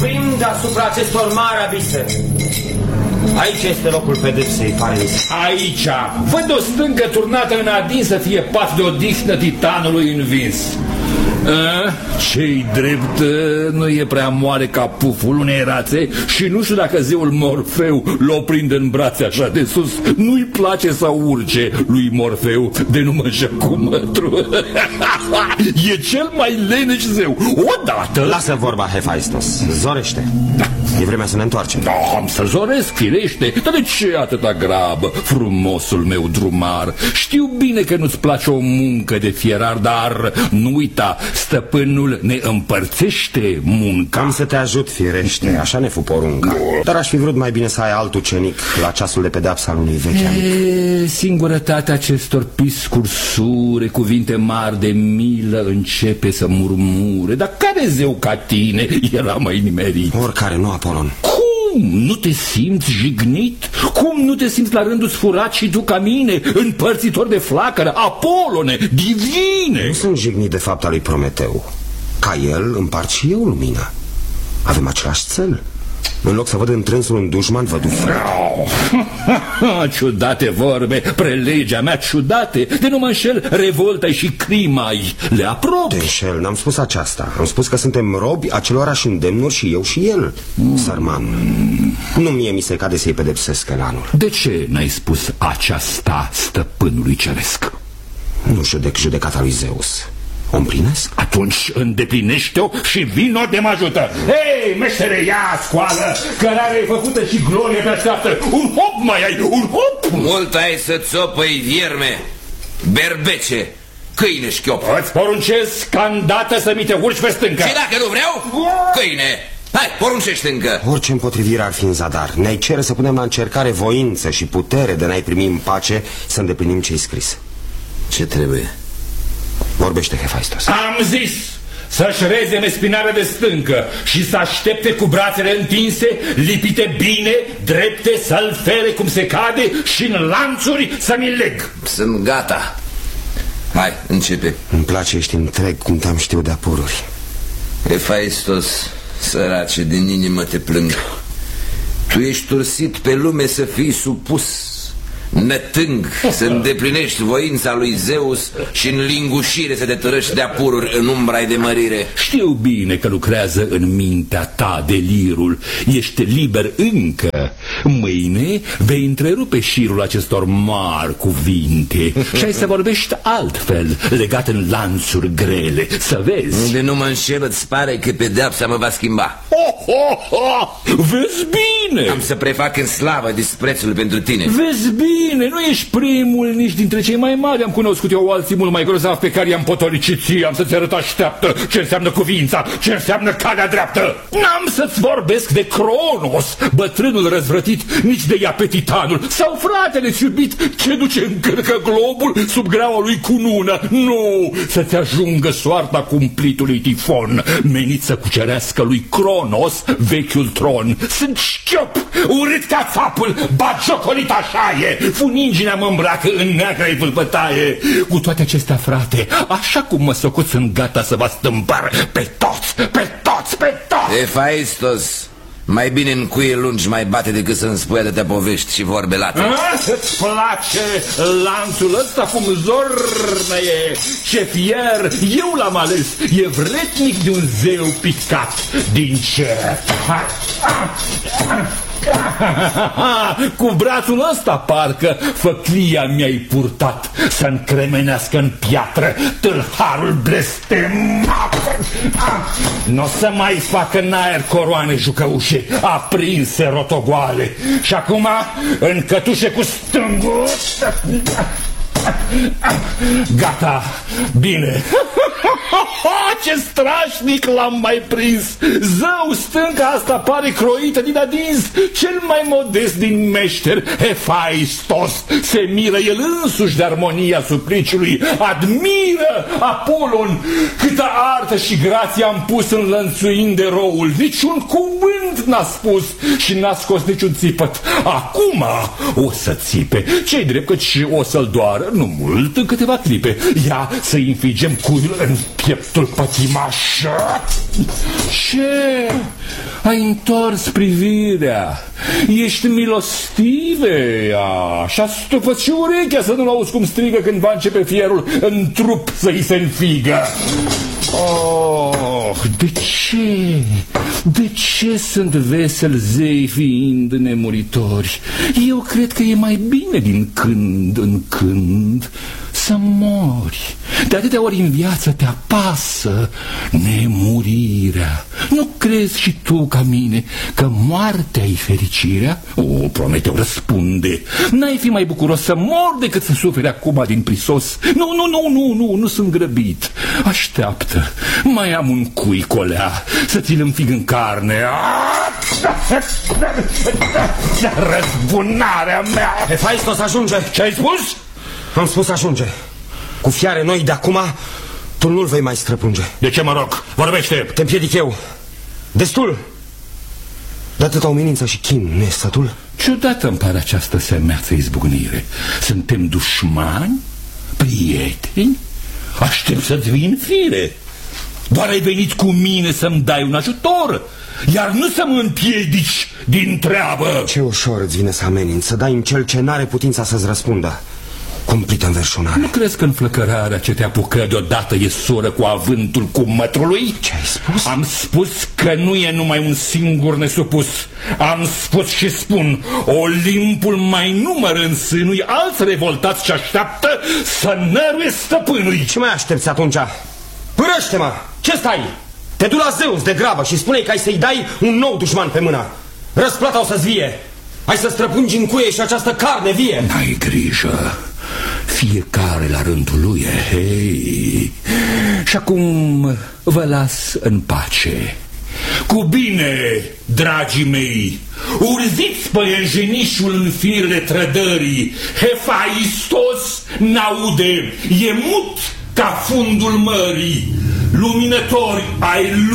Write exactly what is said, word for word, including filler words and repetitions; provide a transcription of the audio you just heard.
stăpânim deasupra acestor mari abise. Aici este locul pedepsei, Paris. Aici. Văd o stâncă turnată în adin să fie pat de odihnă titanului învins. Ce-i drept, nu e prea moare ca puful unei rațe și nu știu dacă zeul Morfeu l-o prinde în brațe așa de sus. Nu-i place să urce lui Morfeu de numășă cu mătru. E cel mai leneș zeu. Odată... Lasă vorba, Hephaistos. Zorește. Da. E vremea să ne întoarcem. Da, am să zoresc, firește. Dar de ce atâta grabă, frumosul meu drumar? Știu bine că nu-ți place o muncă de fierar, dar nu uita, stăpânul ne împărțește munca. Am să te ajut, firește, așa ne fu porunca. Dar aș fi vrut mai bine să ai alt ucenic la ceasul de pedeapsă al unui vechi amic. Singurătatea acestor piscuri sure, cuvinte mari de milă începe să murmure. Dar care zeu ca tine era mai nimerit? Oricare, nu Apolon. Cum? Nu te simți jignit? Cum nu te simți la rândul sfurat și tu ca mine, împărțitor de flacără? Apolone, divine! Nu sunt jignit de fapta lui Prometeu. Ca el împart și eu lumina. Avem același cel. În loc să văd întrânsul un dușman, văd un frate. Ciudate vorbe, prelegea mea ciudate. De nu mă înșel, revolta și crima-i le aprob. Te înșel, n-am spus aceasta. Am spus că suntem robi acelorași îndemnuri și eu și el. mm. Sărman, nu mie mi se cade să-i pedepsesc elanul. De ce n-ai spus aceasta stăpânului ceresc? Nu judec judecata lui Zeus. O împlinesc? Atunci îndeplinește-o și vino de mă ajută. Hei, meștere, ia scoală, cărarea e făcută și gloria te așteaptă. Un hop mai ai, un hop! Mult ai să țopăi, vierme, berbece, câine șchiop. Îți poruncesc ca îndată să mi te urci pe stâncă. Și dacă nu vreau, câine, hai, poruncește încă. Orice împotrivire ar fi în zadar. Ne-ai cere să punem la încercare voință și putere de ne-ai primi în pace să îndeplinim ce-i scris. Ce trebuie? Vorbește, Hephaistos. Am zis să-și rezeme spinarea de stâncă și să aștepte cu brațele întinse, lipite bine, drepte, să-l fere cum se cade și în lanțuri să-mi leg. Sunt gata. Hai, începe. Îmi place, ești întreg cum te-am știut de apururi. Hephaistos, sărace, din inimă te plâng. Tu ești tursit pe lume să fii supus, nătâng, să îndeplinești voința lui Zeus și în lingușire să te tărăști de apururi în umbra-i de mărire. Știu bine că lucrează în mintea ta delirul. Ești liber încă. Mâine vei întrerupe șirul acestor mari cuvinte și ai să vorbești altfel, legat în lanțuri grele. Să vezi. De nu mă înșel, îți pare că pedeapsa mă va schimba. Ho, ho, ho. Vezi bine. Am să prefac în slavă disprețul pentru tine. Vezi bine, nu ești primul nici dintre cei mai mari. Am cunoscut eu alții mult mai grozavi pe care i-am potolicit ție. Am să-ți arăt așteaptă ce înseamnă cuvința, ce înseamnă calea dreaptă. N-am să-ți vorbesc de Cronos, bătrânul răzvrătit, nici de ea pe titanul, sau fratele-ți iubit ce duce încărcă globul sub greaua lui cunună. Nu, să-ți ajungă soarta cumplitului Tifon, menit să cucerească lui Cronos vechiul tron. Sunt șchiop, urât ca fapul, bagiocolit așa e. Funinginea mă îmbracă în neagră-i vâlpătaie. Cu toate acestea, frate, așa cum mă socoți, sunt gata să vă stâmpar pe toți, pe toți, pe toți. Hephaistos, mai bine în cuie lungi mai bate decât să-mi spui atâtea povești și vorbe late. Să-ți place lanțul ăsta cum zornăie? Ce fier, eu l-am ales. E vretnic de un zeu picat din cer. Cu brațul ăsta parcă făclia mi-ai purtat să încremenească în piatră tâlharul blestemat. N-o să mai facă în aer coroane jucăușe aprinse rotogoale. Și acum în cătușe cu stângul. Gata, bine. Ce strașnic l-am mai prins. Zău, stânca asta pare croită din adins. Cel mai modest din meșteri, Hephaistos, se miră el însuși de armonia supliciului. Admiră Apolon câtă artă și grație am pus în lănțuind eroul. Niciun cuvânt n-a spus și n-a scos niciun țipăt. Acum o să țipe. Ce-i drept, căci o să-l doară nu mult, în câteva clipe. Ia să-i înfigem cuiul în pieptul pătimaș. Ce? Ai întors privirea. Ești milostive. Așa stufă și urechea să nu-l auzi cum strigă când va începe fierul în trup să-i se înfigă. Oh, de ce? De ce sunt vesel zei fiind nemuritori? Eu cred că e mai bine din când în când să mori. De atâtea ori în viață te apasă nemurirea. Nu crezi și tu ca mine că moartea-i fericirea? O, Prometeu răspunde. N-ai fi mai bucuros să mor decât să suferi acum din prisos? Nu, nu, nu, nu, nu, nu sunt grăbit. Așteaptă, mai am un cui colea să ți-l înfig în carne. Răzbunarea mea! Hefaistos, ajunge! Ce ai spus? Am spus ajunge. Cu fiare noi de acum tu nu-l vei mai străpunge. De ce mă rog? Vorbește! Te împiedic eu. Destul! De atâta umilință și chin nu e sătul? Ciudată îmi pare această semeață izbucnire. Suntem dușmani? Prieteni? Aștept să-ți vin fire. Doar ai venit cu mine să-mi dai un ajutor, iar nu să mă împiedici din treabă. Ce ușor îți vine să ameninți, să dai în cel ce n-are putința să-ți răspundă. Cumplită înverșunare. Nu crezi că înflăcărarea ce te apucă deodată e soră cu avântul cumătrului? Ce ai spus? Am spus că nu e numai un singur nesupus. Am spus și spun, Olimpul mai numără în sânui alți revoltați ce așteaptă să năruie stăpânului. Ce mai aștepți atunci? Părăște-mă! Ce stai? Te du la Zeus de grabă și spune-i că ai să-i dai un nou dușman pe mână. Răsplata o să-ți vie. Hai să străpungi în cuie și această carne vie. N-ai grijă. Fiecare la rândul lui. Hei. Și acum vă las în pace. Cu bine, dragii mei. Urziți păienjenișul în firele trădării. Hefaistos n-aude. E mut ca fundul mării. Luminători ai